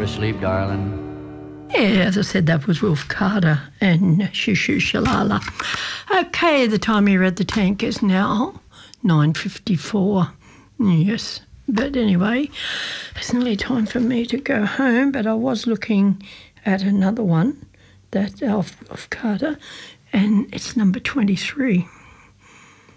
asleep, darling? Yeah, as I said, that was Wolf Carter and Shoo Shoo Shalala. Okay, the time you read the tank is now 9:54. Yes, but anyway, it's nearly time for me to go home, but I was looking at another one, that of Carter, and it's number 23.